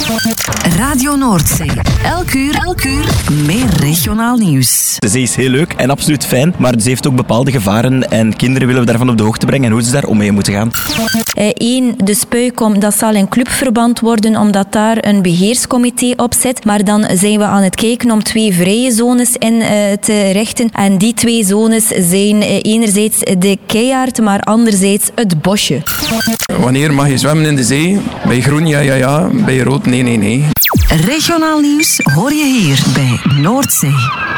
Radio Noordzee. Elk uur meer regionaal nieuws. De zee is heel leuk en absoluut fijn, maar ze heeft ook bepaalde gevaren en kinderen willen we daarvan op de hoogte brengen en hoe ze daar om mee moeten gaan. De Spuikom, dat zal in clubverband worden omdat daar een beheerscomité op zit. Maar dan zijn we aan het kijken om 2 vrije zones in te richten. En die 2 zones zijn enerzijds de Keiaard, maar anderzijds het bosje. Wanneer mag je zwemmen in de zee? Bij groen, ja. Bij rood, nee. Regionaal nieuws hoor je hier bij Noordzee.